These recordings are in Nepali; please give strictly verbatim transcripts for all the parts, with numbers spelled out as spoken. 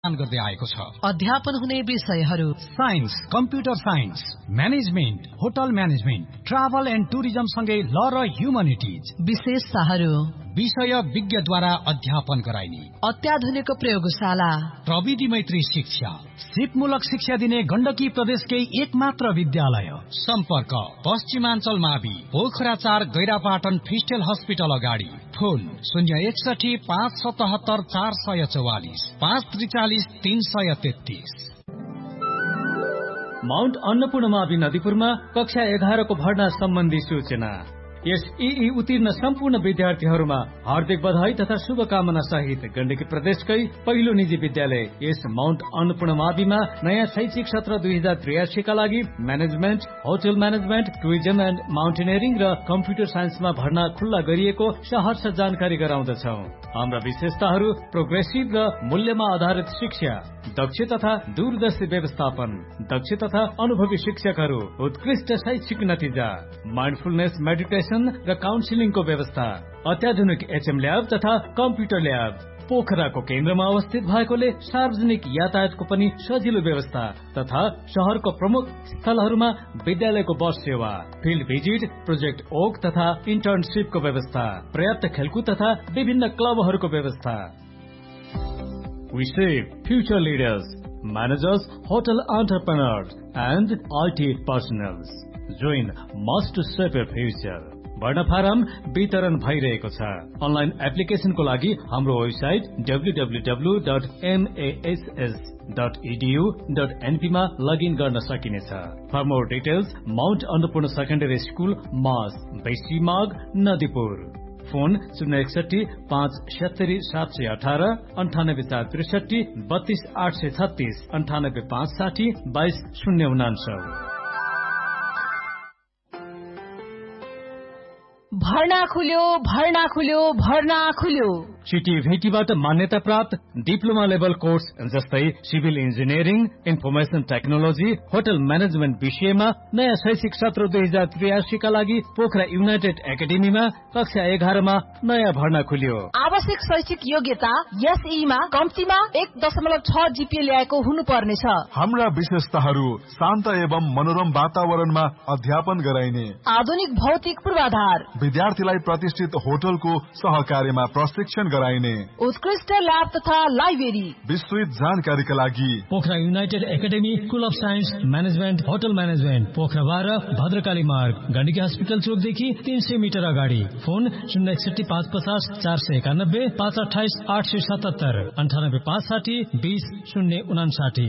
गर्दै आएको छ। अध्यापन हुने विषयहरू science, computer science, management, hotel management, travel and tourism सँगै ल र ह्युमनिटिज। विशेषताहरू विषय विज्ञद्वारा अध्यापन गराइने अत्याधुनिक प्रयोगशाला, प्रविधि मैत्री शिक्षा, सिपमूलक शिक्षा दिने गण्डकी प्रदेशकै एक मात्र विद्यालय। सम्पर्क पश्चिमाञ्चल मावि, पोखरा चार, गैरापाटन फिस्टेल हस्पिटल अगाडि। फोन शून्य एकसठी पाँच सतहत्तर चार सय चौवालिस पाँच त्रिचालिस तीन सय तेत्तीस। माउन्ट अन्नपूर्ण मावि नदीपुरमा कक्षा एघारको भर्ना सम्बन्धी सूचना। यस ई उत्तीर्ण सम्पूर्ण विद्यार्थीहरूमा हार्दिक बधाई तथा शुभकामना सहित गण्डकी प्रदेशकै पहिलो निजी विद्यालय यस माउन्ट अन्नपूर्ण माविमा नयाँ शैक्षिक सत्र दुई हजार त्रियासीका लागि management, hotel management, tourism and mountaineering र कम्प्युटर साइन्समा भर्ना खुल्ला गरिएको सहर्ष जानकारी गराउँदछौ। हाम्रा विशेषताहरू प्रोग्रेसिभ र मूल्यमा आधारित शिक्षा, दक्ष तथा दूरदर्शी व्यवस्थापन, दक्ष तथा अनुभवी शिक्षकहरू, उत्कृष्ट शैक्षिक नतिजा, माइन्डफुलनेस मेडिटेसन र काउन्सिलिङको व्यवस्था, अत्याधुनिक एचएम ल्याब तथा कम्प्युटर ल्याब। पोखराको केन्द्रमा अवस्थित भएकोले सार्वजनिक यातायातको पनि सजिलो व्यवस्था तथा शहरको प्रमुख स्थलहरूमा विद्यालयको बस सेवा, फिल्ड भिजिट, प्रोजेक्ट ओक तथा इन्टर्नशिपको व्यवस्था, पर्याप्त खेलकुद तथा विभिन्न क्लबहरूको व्यवस्था। We save future leaders, managers, hotel entrepreneurs and I T personnel. Join must to save your future. भर्ना फारम वितरण भइरहेको छ। अनलाइन एप्लिकेसनको लागि हाम्रो website W W W dot एमएएसएस dot edu dot NP मा लगइन गर्न सकिनेछ। For more details Mount Annapurna secondary school mass, बेसीमाग, Nadipur. Phone शून्य एकसठी पाँच सत्तरी सात सय अठार अन्ठानब्बे चार त्रिसठी बत्तीस आठ सय छत्तीस अन्ठानब्बे पाँच साठी बाइस शून्य उनान्सय। भर्ना खुल्यो, भर्ना खुल्यो, भर्ना खुल्यो। सिटिभेटीबाट मान्यता प्राप्त डिप्लोमा लेभल कोर्स जस्तै civil engineering, information technology, hotel management विषयमा नयाँ शैक्षिक सत्र दुई हजार त्रियासीका लागि पोखरा युनाइटेड एकाडेमीमा कक्षा एघारमा नयाँ भर्ना खुल्यो। आवश्यक शैक्षिक योग्यता एसईमा कम्तीमा एक दशमलव छ जीपीए ल्याएको हुनुपर्नेछ। हाम्रा विशेषताहरू शान्त एवं मनोरम वातावरणमा अध्यापन गराइने, आधुनिक भौतिक पूर्वाधार, विद्यार्थीलाई प्रतिष्ठित होटलको सहकार्यमा प्रशिक्षण गराइने, उत्कृष्ट ल्याब तथा लाइब्रेरी। विस्तृत जानकारीका लागि Pokhara United academy, school of science management, hotel management, Pokhara बाह्र, भद्रकाली मार्ग, गण्डकी हस्पिटल चोकदेखि तीन सय मिटर अगाडि। फोन शून्य एकसठी पाँच पचास चार सय एकानब्बे पाँच अठाइस आठ सय सतहत्तर अन्ठानब्बे पाँच साठी बिस शून्य उनासाठी।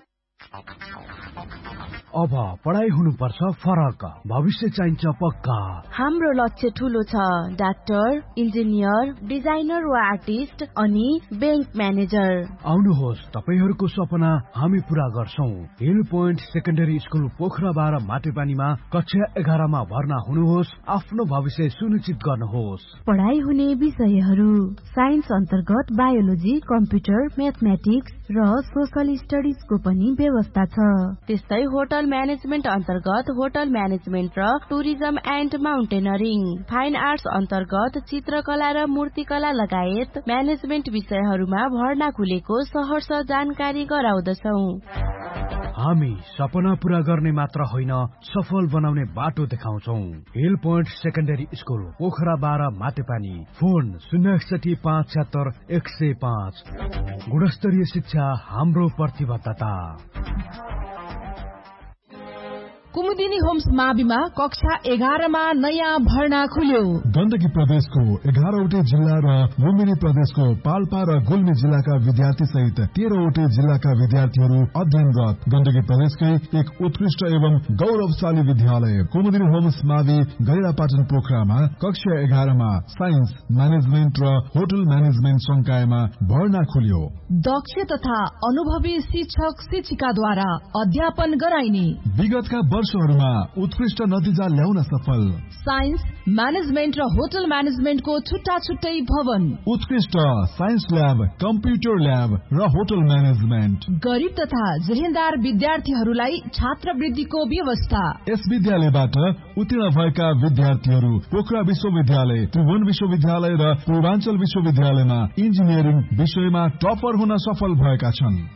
अब पढाइ हुनुपर्छ फरक, भविष्य चाहिन्छ पक्का। हाम्रो लक्ष्य ठूलो छ, डाक्टर, इन्जिनियर, डिजाइनर वा आर्टिस्ट अनि बैंक म्यानेजर। आउनुहोस्, तपाईहरूको सपना हामी पूरा गर्छौं। Hill point secondary school Pokhara बाह्र माटेपानीमा कक्षा एघारमा भर्ना हुनुहोस्, आफ्नो भविष्य सुनिश्चित गर्नुहोस्। पढाइ हुने विषयहरू साइन्स अन्तर्गत बायोलोजी, कम्प्युटर, म्याथमेटिक्स र सोशल स्टडिजको पनि व्यवस्था छ। त्यस्तै होटल म्यानेजमेन्ट अन्तर्गत होटल म्यानेजमेन्ट र tourism and mountaineering, fine arts अन्तर्गत चित्रकला र मूर्तिकला लगायत म्यानेजमेन्ट विषयहरूमा भर्ना खुलेको सहर्ष जानकारी गराउँदछौ। हामी सपना पूरा गर्ने मात्र होइन, सफल बनाउने बाटो देखाउँछौ। Hill point secondary school Pokhara बाह्र माटेपानी। फोन शून्य एकसठी पाँच छत्तर एक सय पाँच। गुणस्तरीय शिक्षा हाम्रो प्रतिबद्धता। कुमुदिनी होम्स माविमा कक्षा एघारमा नयाँ भर्ना खुल्यो। गण्डकी प्रदेशको एघारवटै जिल्ला र लुम्बिनी प्रदेशको पाल्पा र गुल्मी जिल्लाका विद्यार्थी सहित तेह्रवटै जिल्लाका विद्यार्थीहरू अध्ययनरत गण्डकी प्रदेशकै एक उत्कृष्ट एवं गौरवशाली विद्यालय कुमुदिनी होम्स मावि गैरापाटन पोखरामा कक्षा एघारमा साइन्स, म्यानेजमेन्ट र होटल म्यानेजमेन्ट संकायमा भर्ना खुल्यो। दक्ष तथा अनुभवी शिक्षक शिक्षिकाद्वारा अध्यापन गराइने, विगतका वर्षहरूमा उत्कृष्ट नतिजा ल्याउन सफल। साइन्स, म्यानेजमेन्ट र होटल म्यानेजमेन्टको छुट्टा छुट्टै भवन। उत्कृष्ट साइन्स ल्याब, कम्प्युटर ल्याब र होटल म्यानेजमेन्ट। गरिब तथा जेहेन्दार विद्यार्थीहरूलाई छात्रवृत्तिको व्यवस्था। यस विद्यालयबाट उत्तीर्ण भएका विद्यार्थीहरू पोखरा विश्वविद्यालय, त्रिभुवन विश्वविद्यालय र पूर्वाञ्चल विश्वविद्यालयमा इन्जिनियरिङ विषयमा टपर हुन सफल भएका छन्।